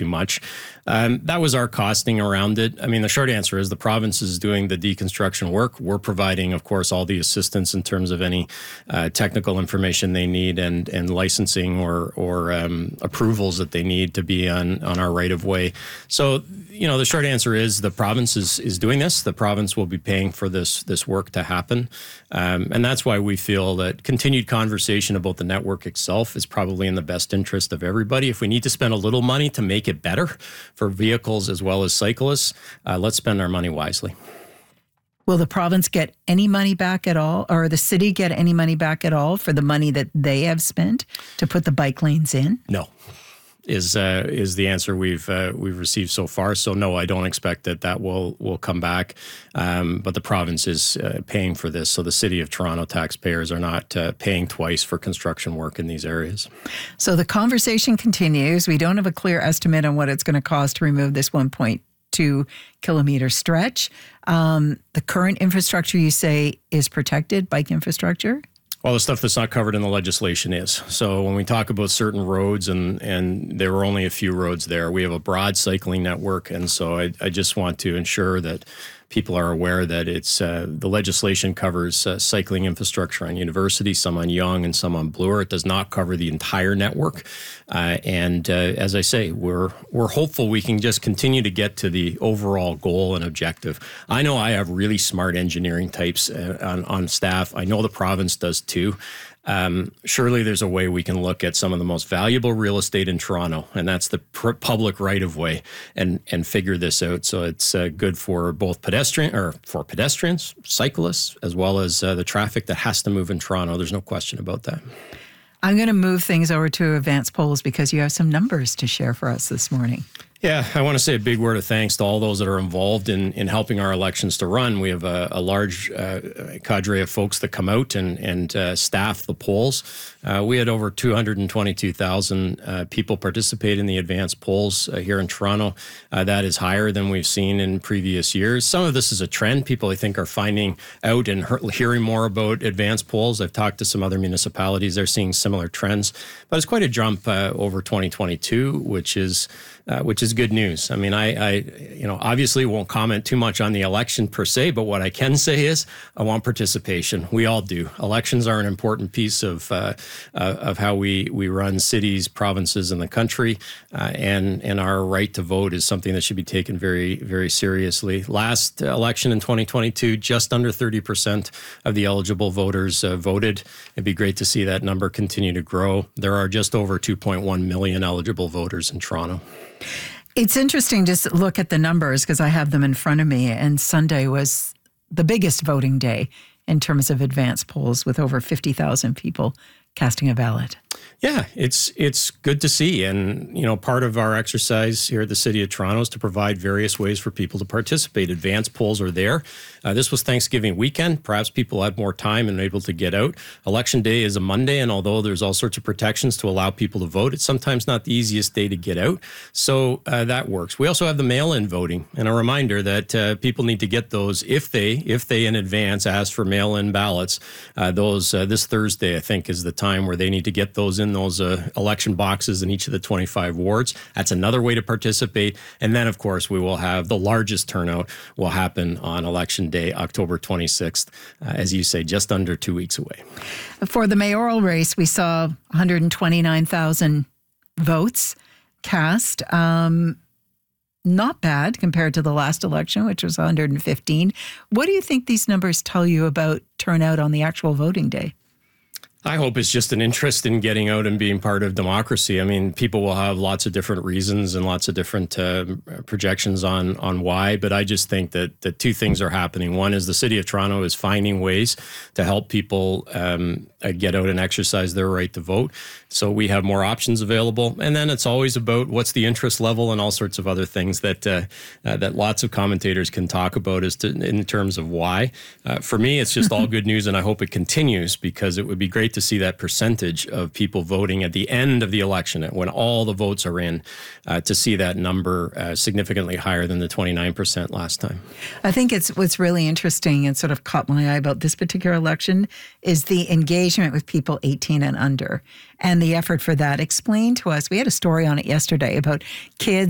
too much. That was our costing around it. I mean, the short answer is the province is doing the deconstruction work. We're providing, of course, all the assistance in terms of any technical information they need and licensing or approvals that they need to be on our right of way. So, the short answer is the province is doing this. The province will be paying for this work to happen. And that's why we feel that continued conversation about the network itself is probably in the best interest of everybody. If we need to spend a little money to make it better for vehicles as well as cyclists, let's spend our money wisely. Will the province get any money back at all, or the city get any money back at all for the money that they have spent to put the bike lanes in? No. Is the answer we've received so far. So no, I don't expect that will come back. But the province is paying for this. So the City of Toronto taxpayers are not paying twice for construction work in these areas. So the conversation continues. We don't have a clear estimate on what it's going to cost to remove this 1.2 kilometer stretch. The current infrastructure, you say, is protected, bike infrastructure? Well, the stuff that's not covered in the legislation is. So when we talk about certain roads, and there were only a few roads there, we have a broad cycling network. And so I just want to ensure that people are aware that it's the legislation covers cycling infrastructure on University, some on Yonge and some on Bloor. It does not cover the entire network. And as I say, we're hopeful we can just continue to get to the overall goal and objective. I know I have really smart engineering types on staff. I know the province does too. Surely there's a way we can look at some of the most valuable real estate in Toronto, and that's the public right-of-way, and figure this out so it's good for both pedestrians, cyclists, as well as the traffic that has to move in Toronto. There's no question about that. I'm going to move things over to Advance Polls because you have some numbers to share for us this morning. Yeah, I want to say a big word of thanks to all those that are involved in helping our elections to run. We have a large cadre of folks that come out and staff the polls. We had over 222,000 people participate in the advanced polls here in Toronto. That is higher than we've seen in previous years. Some of this is a trend. People, I think, are finding out and hearing more about advanced polls. I've talked to some other municipalities. They're seeing similar trends. But it's quite a jump over 2022, which is good news. I mean, I obviously won't comment too much on the election per se, but what I can say is I want participation. We all do. Elections are an important piece of how we run cities, provinces, and the country, and our right to vote is something that should be taken very, very seriously. Last election in 2022, just under 30% of the eligible voters voted. It'd be great to see that number continue to grow. There are just over 2.1 million eligible voters in Toronto. It's interesting to look at the numbers because I have them in front of me, and Sunday was the biggest voting day in terms of advance polls with over 50,000 people casting a ballot. Yeah, it's good to see. And, part of our exercise here at the City of Toronto is to provide various ways for people to participate. Advance polls are there. This was Thanksgiving weekend. Perhaps people had more time and able to get out. Election day is a Monday, and although there's all sorts of protections to allow people to vote, it's sometimes not the easiest day to get out. So that works. We also have the mail-in voting, and a reminder that people need to get those if they in advance ask for mail-in ballots. This Thursday, I think, is the time where they need to get those in those election boxes in each of the 25 wards. That's another way to participate. And then, of course, we will have the largest turnout will happen on Election Day, October 26th, as you say, just under 2 weeks away. For the mayoral race, we saw 129,000 votes cast. Not bad compared to the last election, which was 115. What do you think these numbers tell you about turnout on the actual voting day? I hope it's just an interest in getting out and being part of democracy. I mean, people will have lots of different reasons and lots of different projections on why, but I just think that two things are happening. One is the City of Toronto is finding ways to help people get out and exercise their right to vote. So we have more options available. And then it's always about what's the interest level and all sorts of other things that lots of commentators can talk about in terms of why. For me, it's just all good news, and I hope it continues because it would be great to see that percentage of people voting at the end of the election, when all the votes are in, to see that number significantly higher than the 29% last time. I think what's really interesting and sort of caught my eye about this particular election is the engagement with people 18 and under and the effort for that. Explain to us, we had a story on it yesterday about kids